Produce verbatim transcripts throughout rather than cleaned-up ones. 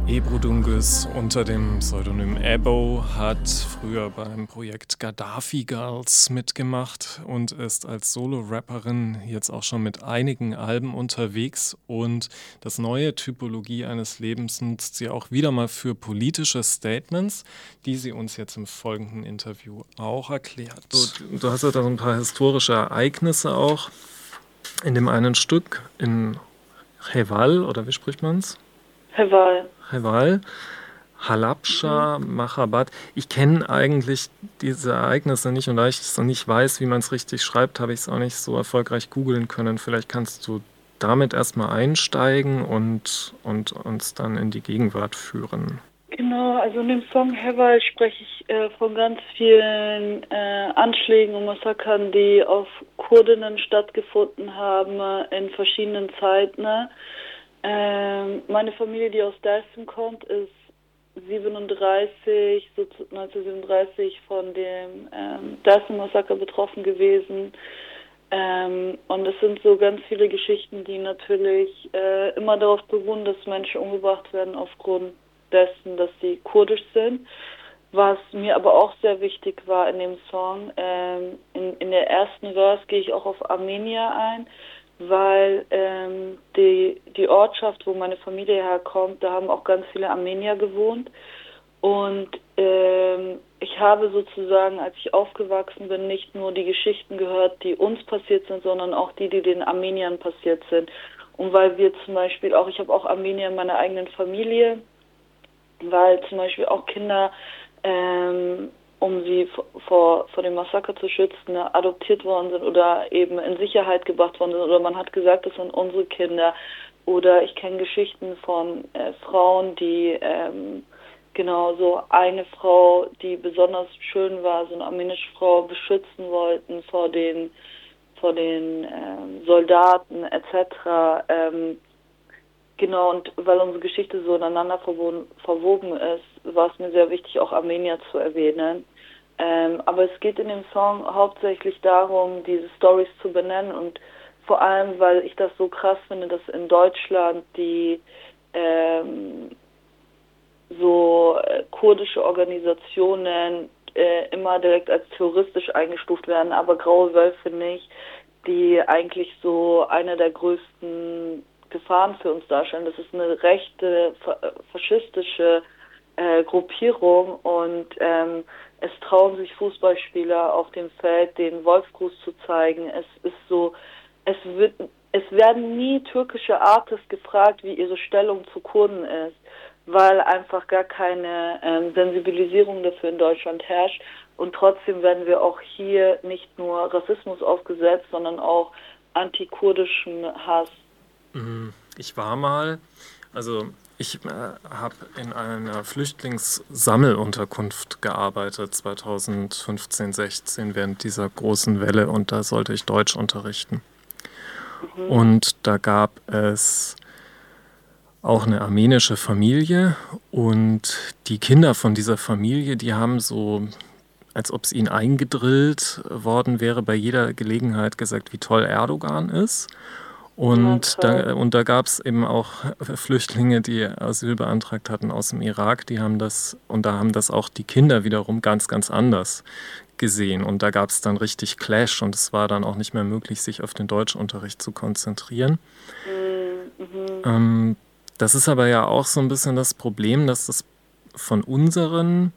Ebru Dungis unter dem Pseudonym Ebo hat früher beim Projekt Gaddafi Girls mitgemacht und ist als Solo-Rapperin jetzt auch schon mit einigen Alben unterwegs. Und das neue Typologie eines Lebens nutzt sie auch wieder mal für politische Statements, die sie uns jetzt im folgenden Interview auch erklärt. Du, du hast ja da so ein paar historische Ereignisse auch in dem einen Stück in Heval, oder wie spricht man es? Heval. Heval, Halabscha, mhm. Machabat. Ich kenne eigentlich diese Ereignisse nicht und da ich so nicht weiß, wie man es richtig schreibt, habe ich es auch nicht so erfolgreich googeln können. Vielleicht kannst du damit erstmal einsteigen und, und uns dann in die Gegenwart führen. Genau, also in dem Song Heval spreche ich äh, von ganz vielen äh, Anschlägen und Massakern, die auf Kurdinnen stattgefunden haben äh, in verschiedenen Zeiten. Ne? Ähm, meine Familie, die aus Dersim kommt, ist siebenunddreißig, so neunzehnhundertsiebenunddreißig von dem ähm, Dersim-Massaker betroffen gewesen. Ähm, und es sind so ganz viele Geschichten, die natürlich äh, immer darauf beruhen, dass Menschen umgebracht werden aufgrund dessen, dass sie kurdisch sind. Was mir aber auch sehr wichtig war in dem Song, ähm, in, in der ersten Verse gehe ich auch auf Armenier ein, weil ähm, die, die Ortschaft, wo meine Familie herkommt, da haben auch ganz viele Armenier gewohnt. Und ähm, ich habe sozusagen, als ich aufgewachsen bin, nicht nur die Geschichten gehört, die uns passiert sind, sondern auch die, die den Armeniern passiert sind. Und weil wir zum Beispiel auch, ich habe auch Armenier in meiner eigenen Familie, weil zum Beispiel auch Kinder, ähm, um sie vor, vor dem Massaker zu schützen, adoptiert worden sind oder eben in Sicherheit gebracht worden sind oder man hat gesagt, das sind unsere Kinder. Oder ich kenne Geschichten von äh, Frauen, die ähm, genau so eine Frau, die besonders schön war, so eine armenische Frau, beschützen wollten vor den vor den ähm, Soldaten et cetera. Ähm, genau, und weil unsere Geschichte so ineinander verwoben, verwoben ist, war es mir sehr wichtig, auch Armenier zu erwähnen. Ähm, aber es geht in dem Song hauptsächlich darum, diese Storys zu benennen und vor allem, weil ich das so krass finde, dass in Deutschland die ähm, so äh, kurdische Organisationen äh, immer direkt als terroristisch eingestuft werden, aber Graue Wölfe nicht, die eigentlich so eine der größten Gefahren für uns darstellen. Das ist eine rechte, faschistische äh, Gruppierung und ähm, es trauen sich Fußballspieler auf dem Feld den Wolfsgruß zu zeigen. Es ist so, es wird, es werden nie türkische Artists gefragt, wie ihre Stellung zu Kurden ist, weil einfach gar keine ähm, Sensibilisierung dafür in Deutschland herrscht. Und trotzdem werden wir auch hier nicht nur Rassismus aufgesetzt, sondern auch antikurdischen Hass. Ich war mal, also ich äh, habe in einer Flüchtlingssammelunterkunft gearbeitet, zweitausendfünfzehn, sechzehn, während dieser großen Welle und da sollte ich Deutsch unterrichten. Mhm. Und da gab es auch eine armenische Familie und die Kinder von dieser Familie, die haben so, als ob es ihnen eingedrillt worden wäre, bei jeder Gelegenheit gesagt, wie toll Erdogan ist. Und ja, da, und da gab es eben auch Flüchtlinge, die Asyl beantragt hatten aus dem Irak, die haben das, und da haben das auch die Kinder wiederum ganz, ganz anders gesehen. Und da gab es dann richtig Clash und es war dann auch nicht mehr möglich, sich auf den Deutschunterricht zu konzentrieren. Mhm. Ähm, das ist aber ja auch so ein bisschen das Problem, dass das von unseren,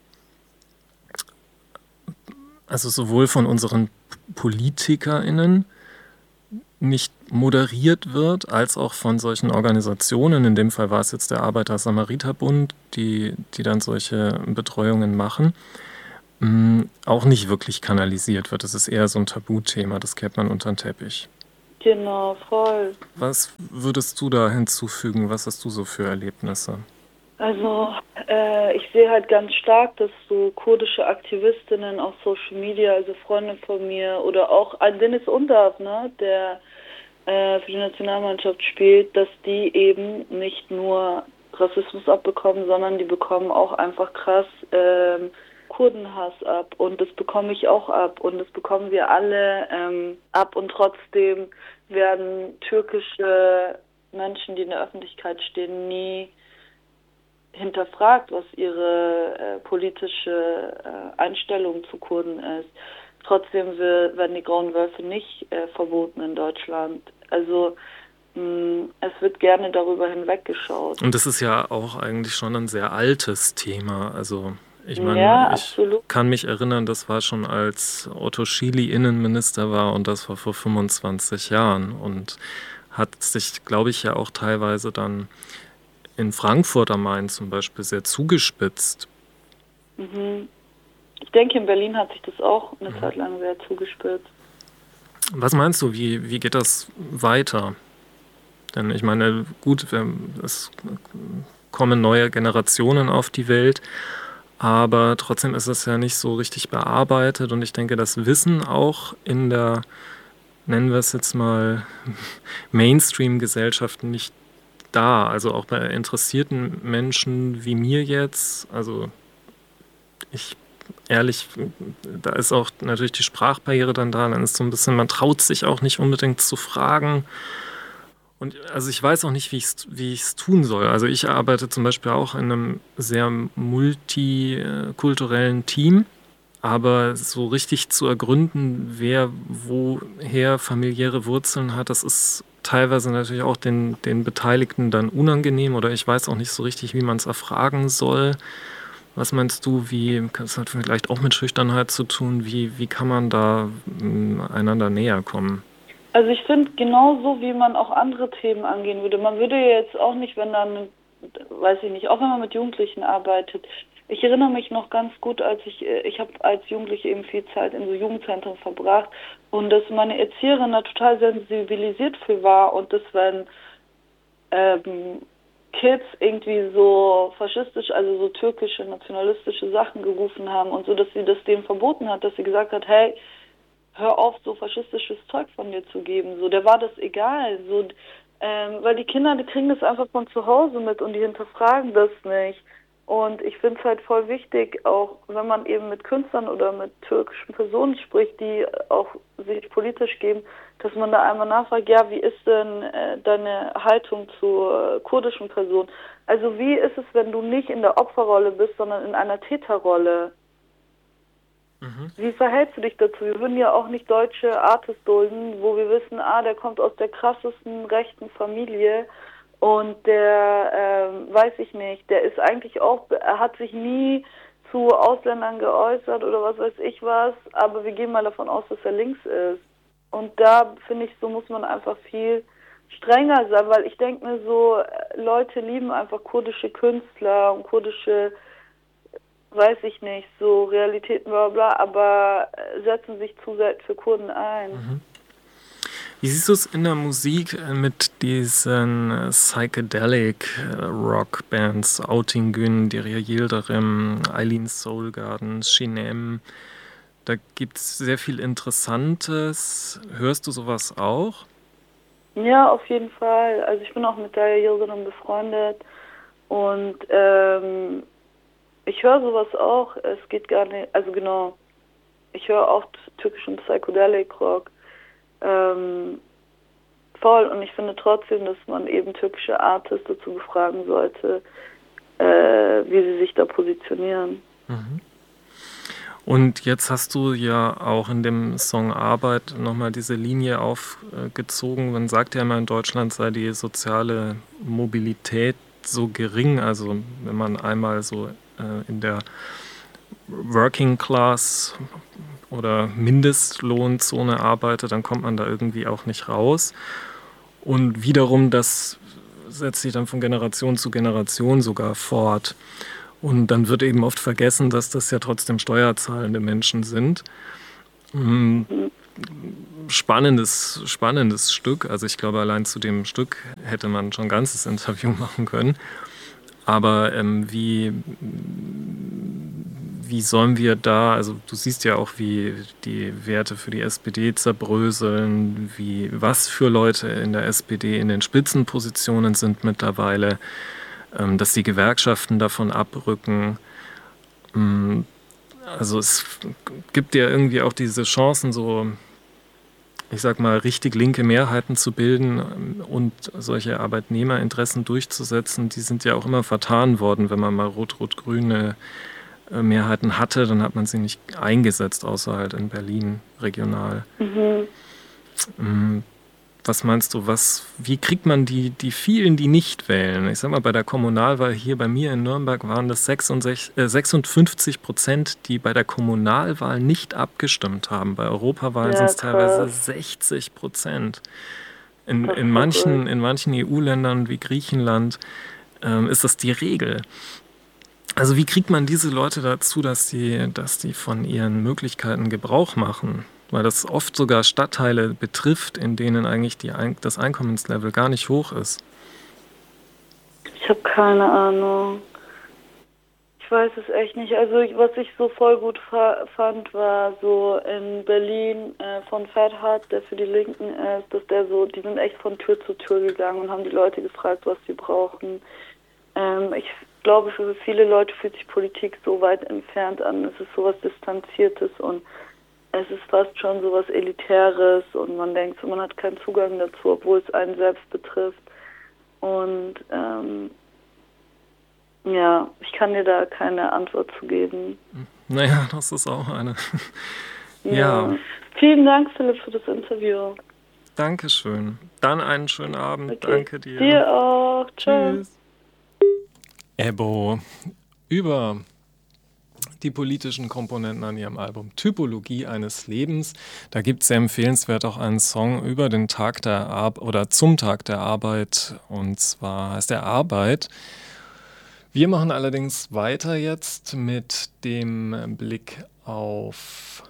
also sowohl von unseren PolitikerInnen, nicht moderiert wird, als auch von solchen Organisationen, in dem Fall war es jetzt der Arbeiter-Samariter-Bund, die, die dann solche Betreuungen machen, mh, auch nicht wirklich kanalisiert wird. Das ist eher so ein Tabuthema, das kehrt man unter den Teppich. Genau, voll. Was würdest du da hinzufügen? Was hast du so für Erlebnisse? Also äh, ich sehe halt ganz stark, dass so kurdische Aktivistinnen auf Social Media, also Freunde von mir oder auch ein Dennis Undav, ne, der äh, für die Nationalmannschaft spielt, dass die eben nicht nur Rassismus abbekommen, sondern die bekommen auch einfach krass ähm, Kurdenhass ab und das bekomme ich auch ab und das bekommen wir alle ähm, ab und trotzdem werden türkische Menschen, die in der Öffentlichkeit stehen, nie hinterfragt, was ihre äh, politische äh, Einstellung zu Kurden ist. Trotzdem wird, werden die Grauen Wölfe nicht äh, verboten in Deutschland. Also mh, es wird gerne darüber hinweggeschaut. Und das ist ja auch eigentlich schon ein sehr altes Thema. Also ich meine, Ja, ich absolut. kann mich erinnern, das war schon als Otto Schily Innenminister war und das war vor fünfundzwanzig Jahren und hat sich, glaube ich, ja auch teilweise dann in Frankfurt am Main zum Beispiel sehr zugespitzt. Mhm. Ich denke, in Berlin hat sich das auch eine mhm. Zeit lang sehr zugespitzt. Was meinst du, wie, wie geht das weiter? Denn ich meine, gut, es kommen neue Generationen auf die Welt, aber trotzdem ist es ja nicht so richtig bearbeitet und ich denke, das Wissen auch in der, nennen wir es jetzt mal, Mainstream-Gesellschaft nicht da. Also auch bei interessierten Menschen wie mir jetzt, also ich ehrlich, da ist auch natürlich die Sprachbarriere dann da, dann ist so ein bisschen, man traut sich auch nicht unbedingt zu fragen. Und also ich weiß auch nicht, wie ich es wie ich's tun soll. Also ich arbeite zum Beispiel auch in einem sehr multikulturellen Team, aber so richtig zu ergründen, wer woher familiäre Wurzeln hat, das ist teilweise natürlich auch den, den Beteiligten dann unangenehm oder ich weiß auch nicht so richtig, wie man es erfragen soll. Was meinst du, wie, das hat vielleicht auch mit Schüchternheit zu tun, wie, wie kann man da mh, einander näher kommen? Also ich finde genauso, wie man auch andere Themen angehen würde. Man würde jetzt auch nicht, wenn dann, weiß ich nicht, auch wenn man mit Jugendlichen arbeitet. Ich erinnere mich noch ganz gut, als ich, ich habe als Jugendliche eben viel Zeit in so Jugendzentren verbracht und dass meine Erzieherin da total sensibilisiert für war und dass wenn ähm, Kids irgendwie so faschistisch, also so türkische, nationalistische Sachen gerufen haben und so, dass sie das denen verboten hat, dass sie gesagt hat, hey, hör auf, so faschistisches Zeug von dir zu geben. So, der war das egal. So, ähm, weil die Kinder, die kriegen das einfach von zu Hause mit und die hinterfragen das nicht. Und ich finde es halt voll wichtig, auch wenn man eben mit Künstlern oder mit türkischen Personen spricht, die auch sich politisch geben, dass man da einmal nachfragt, ja, wie ist denn äh, deine Haltung zur äh, kurdischen Person? Also wie ist es, wenn du nicht in der Opferrolle bist, sondern in einer Täterrolle? Mhm. Wie verhältst du dich dazu? Wir würden ja auch nicht deutsche Artists dulden, wo wir wissen, ah, der kommt aus der krassesten rechten Familie und der, ähm, weiß ich nicht, der ist eigentlich auch, er hat sich nie zu Ausländern geäußert oder was weiß ich was, aber wir gehen mal davon aus, dass er links ist. Und da, finde ich, so muss man einfach viel strenger sein, weil ich denke mir so, Leute lieben einfach kurdische Künstler und kurdische, weiß ich nicht, so Realitäten, bla bla, aber setzen sich zu selten für Kurden ein. Mhm. Wie siehst du es in der Musik mit diesen Psychedelic Rock Bands, Outing Gün, Derya Yildirim, Eileen Soulgarden, Shinem? Da gibt es sehr viel Interessantes. Hörst du sowas auch? Ja, auf jeden Fall. Also ich bin auch mit Derya Yildirim befreundet und ähm, ich höre sowas auch. Es geht gar nicht, also genau, ich höre auch türkischen Psychedelic Rock. Ähm, voll, und ich finde trotzdem, dass man eben türkische Artists dazu befragen sollte, äh, wie sie sich da positionieren. Mhm. Und jetzt hast du ja auch in dem Song Arbeit nochmal diese Linie aufgezogen. Man sagt ja immer, in Deutschland sei die soziale Mobilität so gering. Also wenn man einmal so äh, in der Working Class oder Mindestlohnzone arbeitet, dann kommt man da irgendwie auch nicht raus. Und wiederum, das setzt sich dann von Generation zu Generation sogar fort. Und dann wird eben oft vergessen, dass das ja trotzdem steuerzahlende Menschen sind. Spannendes, spannendes Stück. Also ich glaube, allein zu dem Stück hätte man schon ein ganzes Interview machen können. Aber ähm, wie, wie sollen wir da, also du siehst ja auch, wie die Werte für die S P D zerbröseln, wie, was für Leute in der S P D in den Spitzenpositionen sind mittlerweile, ähm, dass die Gewerkschaften davon abrücken. Ähm, also es gibt ja irgendwie auch diese Chancen, so ich sag mal, richtig linke Mehrheiten zu bilden und solche Arbeitnehmerinteressen durchzusetzen, die sind ja auch immer vertan worden. Wenn man mal rot-rot-grüne Mehrheiten hatte, dann hat man sie nicht eingesetzt, außer halt in Berlin regional. Mhm. Was meinst du, was, wie kriegt man die, die vielen, die nicht wählen? Ich sag mal, bei der Kommunalwahl hier bei mir in Nürnberg waren das sechsundsechzig, äh, sechsundfünfzig Prozent, die bei der Kommunalwahl nicht abgestimmt haben. Bei Europawahlen ja, sind es teilweise sechzig Prozent. In, in, manchen, in manchen E U-Ländern wie Griechenland ähm, ist das die Regel. Also wie kriegt man diese Leute dazu, dass die, dass die von ihren Möglichkeiten Gebrauch machen? Weil das oft sogar Stadtteile betrifft, in denen eigentlich die, das Einkommenslevel gar nicht hoch ist. Ich habe keine Ahnung. Ich weiß es echt nicht. Also was ich so voll gut fa- fand, war so in Berlin äh, von Ferhat, der für die Linken ist, dass der so, die sind echt von Tür zu Tür gegangen und haben die Leute gefragt, was sie brauchen. Ähm, ich glaube, für viele Leute fühlt sich Politik so weit entfernt an. Es ist sowas Distanziertes und es ist fast schon sowas Elitäres und man denkt so, man hat keinen Zugang dazu, obwohl es einen selbst betrifft. Und ähm, ja, ich kann dir da keine Antwort zu geben. Naja, das ist auch eine. ja. ja. Vielen Dank, Philipp, für das Interview. Dankeschön. Dann einen schönen Abend. Okay. Danke dir. Dir auch. Tschüss. Ebbo über die politischen Komponenten an ihrem Album Typologie eines Lebens. Da gibt es sehr empfehlenswert auch einen Song über den Tag der Arbeit oder zum Tag der Arbeit, und zwar heißt der Arbeit. Wir machen allerdings weiter jetzt mit dem Blick auf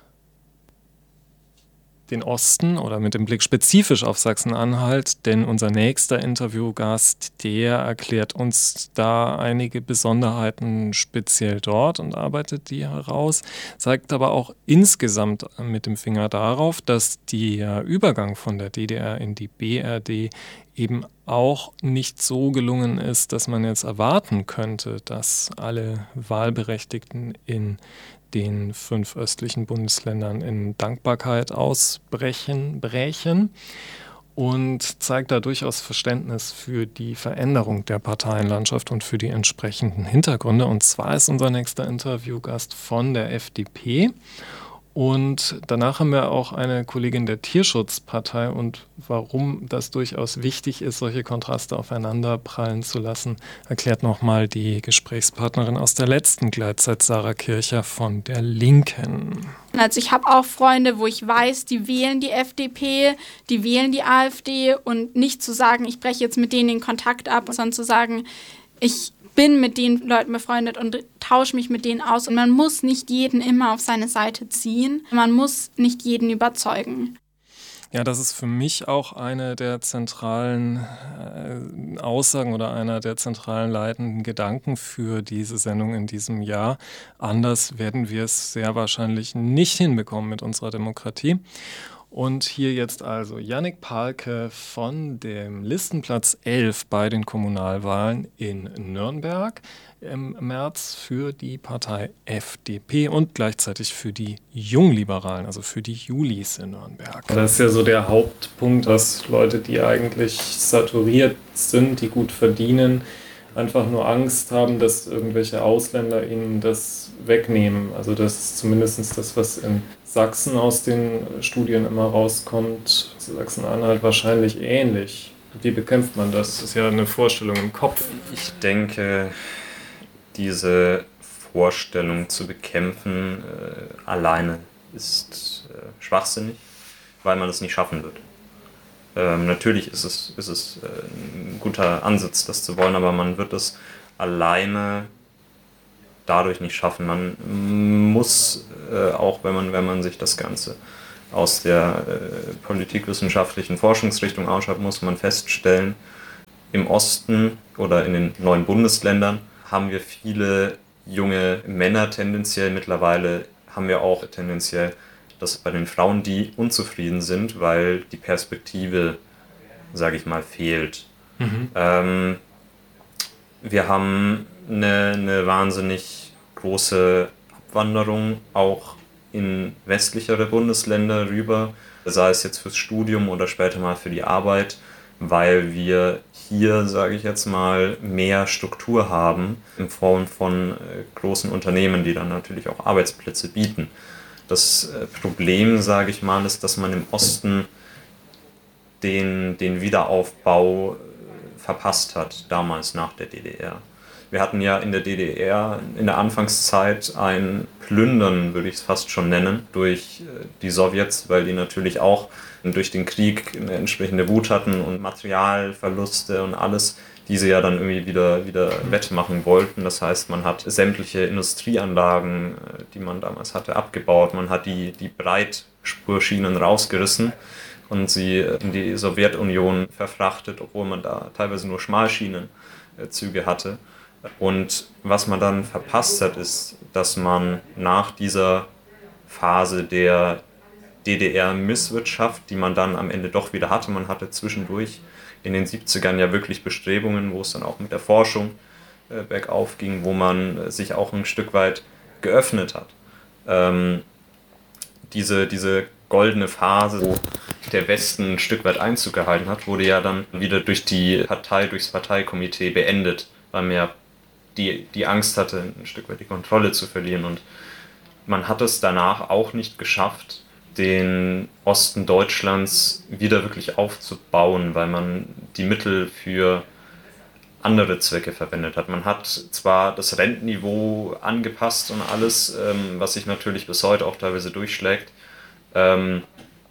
den Osten oder mit dem Blick spezifisch auf Sachsen-Anhalt, denn unser nächster Interviewgast, der erklärt uns da einige Besonderheiten speziell dort und arbeitet die heraus, zeigt aber auch insgesamt mit dem Finger darauf, dass der Übergang von der D D R in die B R D eben auch nicht so gelungen ist, dass man jetzt erwarten könnte, dass alle Wahlberechtigten in den fünf östlichen Bundesländern in Dankbarkeit ausbrechen, brechen und zeigt da durchaus Verständnis für die Veränderung der Parteienlandschaft und für die entsprechenden Hintergründe. Und zwar ist unser nächster Interviewgast von der F D P. Und danach haben wir auch eine Kollegin der Tierschutzpartei, und warum das durchaus wichtig ist, solche Kontraste aufeinander prallen zu lassen, erklärt nochmal die Gesprächspartnerin aus der letzten Gleitzeit, Sarah Kircher von der Linken. Also ich habe auch Freunde, wo ich weiß, die wählen die F D P, die wählen die AfD, und nicht zu sagen, ich breche jetzt mit denen den Kontakt ab, sondern zu sagen, ich bin mit den Leuten befreundet und tausche mich mit denen aus. Und man muss nicht jeden immer auf seine Seite ziehen. Man muss nicht jeden überzeugen. Ja, das ist für mich auch eine der zentralen äh, Aussagen oder einer der zentralen leitenden Gedanken für diese Sendung in diesem Jahr. Anders werden wir es sehr wahrscheinlich nicht hinbekommen mit unserer Demokratie. Und hier jetzt also Jannik Pahlke von dem Listenplatz elf bei den Kommunalwahlen in Nürnberg im März für die Partei F D P und gleichzeitig für die Jungliberalen, also für die Julis in Nürnberg. Das ist ja so der Hauptpunkt, dass Leute, die eigentlich saturiert sind, die gut verdienen, einfach nur Angst haben, dass irgendwelche Ausländer ihnen das wegnehmen. Also das ist zumindest das, was in Sachsen aus den Studien immer rauskommt. Sachsen-Anhalt wahrscheinlich ähnlich. Wie bekämpft man das? Das ist ja eine Vorstellung im Kopf. Ich denke, diese Vorstellung zu bekämpfen äh, alleine ist äh, schwachsinnig, weil man es nicht schaffen wird. Ähm, natürlich ist es, ist es äh, ein guter Ansatz, das zu wollen, aber man wird es alleine dadurch nicht schaffen. Man muss, äh, auch wenn man, wenn man sich das Ganze aus der äh, politikwissenschaftlichen Forschungsrichtung anschaut, muss man feststellen, im Osten oder in den neuen Bundesländern haben wir viele junge Männer tendenziell. Mittlerweile haben wir auch tendenziell dass bei den Frauen, die unzufrieden sind, weil die Perspektive, sage ich mal, fehlt. Mhm. Ähm, wir haben eine, eine wahnsinnig große Abwanderung auch in westlichere Bundesländer rüber. sei es jetzt fürs Studium oder später mal für die Arbeit, weil wir hier, sage ich jetzt mal, mehr Struktur haben in Form von großen Unternehmen, die dann natürlich auch Arbeitsplätze bieten. Das Problem, sage ich mal, ist, dass man im Osten den, den Wiederaufbau verpasst hat, damals nach der D D R. Wir hatten ja in der D D R in der Anfangszeit ein Plündern, würde ich es fast schon nennen, durch die Sowjets, weil die natürlich auch durch den Krieg eine entsprechende Wut hatten und Materialverluste und alles, die sie ja dann irgendwie wieder, wieder wettmachen wollten. Das heißt, man hat sämtliche Industrieanlagen, die man damals hatte, abgebaut. Man hat die, die Breitspurschienen rausgerissen und sie in die Sowjetunion verfrachtet, obwohl man da teilweise nur Schmalschienenzüge hatte. Und was man dann verpasst hat, ist, dass man nach dieser Phase der D D R-Misswirtschaft, die man dann am Ende doch wieder hatte, man hatte zwischendurch in den siebzigern ja wirklich Bestrebungen, wo es dann auch mit der Forschung äh, bergauf ging, wo man sich auch ein Stück weit geöffnet hat. Ähm, diese, diese goldene Phase, wo der Westen ein Stück weit Einzug gehalten hat, wurde ja dann wieder durch die Partei, durchs Parteikomitee beendet, weil man ja die, die Angst hatte, ein Stück weit die Kontrolle zu verlieren. Und man hat es danach auch nicht geschafft, den Osten Deutschlands wieder wirklich aufzubauen, weil man die Mittel für andere Zwecke verwendet hat. Man hat zwar das Rentenniveau angepasst und alles, ähm, was sich natürlich bis heute auch teilweise durchschlägt, ähm,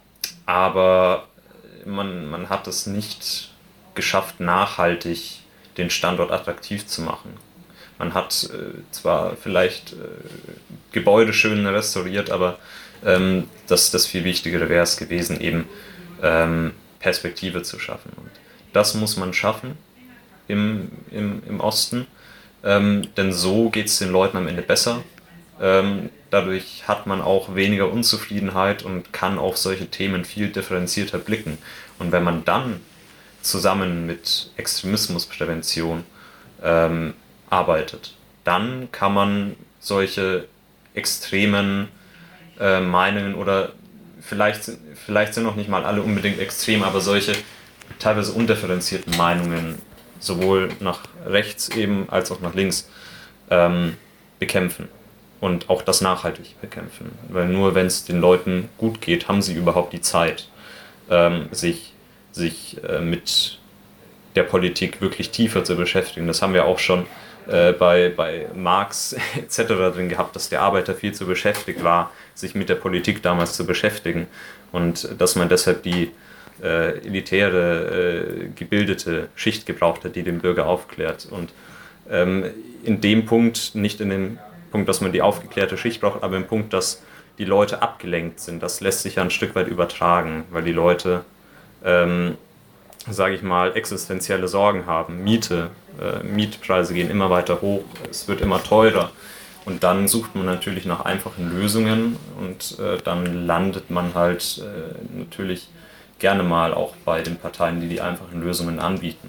aber man, man hat es nicht geschafft, nachhaltig den Standort attraktiv zu machen. Man hat äh, zwar vielleicht äh, Gebäude schön restauriert, aber ähm, das, das viel Wichtigere wäre es gewesen, eben ähm, Perspektive zu schaffen. Und das muss man schaffen im, im, im Osten, ähm, denn so geht es den Leuten am Ende besser. Ähm, dadurch hat man auch weniger Unzufriedenheit und kann auf solche Themen viel differenzierter blicken. Und wenn man dann zusammen mit Extremismusprävention ähm, arbeitet, dann kann man solche extremen äh, Meinungen oder vielleicht, vielleicht sind noch nicht mal alle unbedingt extrem, aber solche teilweise undifferenzierten Meinungen sowohl nach rechts eben als auch nach links ähm, bekämpfen und auch das nachhaltig bekämpfen. Weil nur wenn es den Leuten gut geht, haben sie überhaupt die Zeit, ähm, sich, sich äh, mit der Politik wirklich tiefer zu beschäftigen. Das haben wir auch schon äh, bei, bei Marx et cetera drin gehabt, dass der Arbeiter viel zu beschäftigt war, sich mit der Politik damals zu beschäftigen und dass man deshalb die äh, elitäre, äh, gebildete Schicht gebraucht hat, die den Bürger aufklärt. Und ähm, in dem Punkt, nicht in dem Punkt, dass man die aufgeklärte Schicht braucht, aber im Punkt, dass die Leute abgelenkt sind, das lässt sich ja ein Stück weit übertragen, weil die Leute ähm, sage ich mal, existenzielle Sorgen haben. Miete, äh, Mietpreise gehen immer weiter hoch, es wird immer teurer. Und dann sucht man natürlich nach einfachen Lösungen und äh, dann landet man halt äh, natürlich gerne mal auch bei den Parteien, die die einfachen Lösungen anbieten.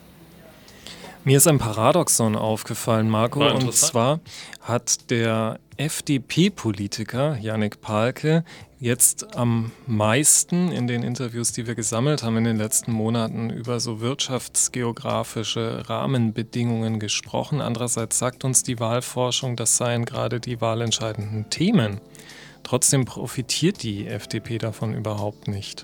Mir ist ein Paradoxon aufgefallen, Marco, und zwar hat der F D P-Politiker Jannik Palke jetzt am meisten in den Interviews, die wir gesammelt haben in den letzten Monaten, über so wirtschaftsgeografische Rahmenbedingungen gesprochen. Andererseits sagt uns die Wahlforschung, das seien gerade die wahlentscheidenden Themen. Trotzdem profitiert die F D P davon überhaupt nicht.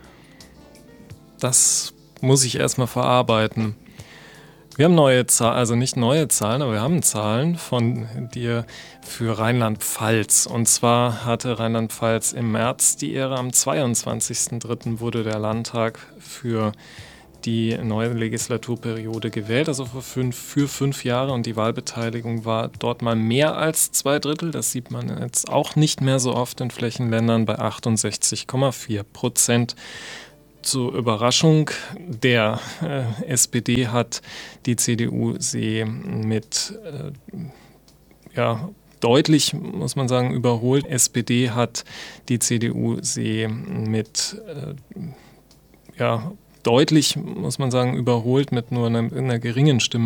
Das muss ich erstmal verarbeiten. Wir haben neue Zahlen, also nicht neue Zahlen, aber wir haben Zahlen von dir für Rheinland-Pfalz. Und zwar hatte Rheinland-Pfalz im März die Ehre, am zweiundzwanzigsten dritten wurde der Landtag für die neue Legislaturperiode gewählt, also für fünf, für fünf Jahre. Und die Wahlbeteiligung war dort mal mehr als zwei Drittel. Das sieht man jetzt auch nicht mehr so oft in Flächenländern bei achtundsechzig Komma vier Prozent. Zur Überraschung der äh, S P D hat die C D U sie mit äh, ja, deutlich, muss man sagen, überholt. S P D hat die C D U sie mit äh, ja, deutlich, muss man sagen, überholt mit nur einer, einer geringen Stimme.